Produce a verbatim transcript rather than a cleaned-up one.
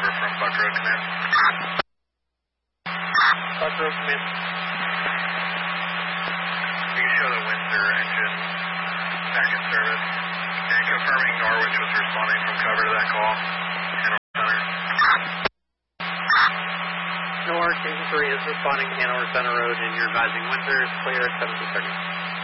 over from Buck Road Command. Buck Road Command. You can show the Windsor engine back in service. And confirming Norwich was responding from cover to that call. Hanover Center. Norwich, Engine three is responding to Hanover Center Road, and you're advising Windsor is clear at seven two thirty.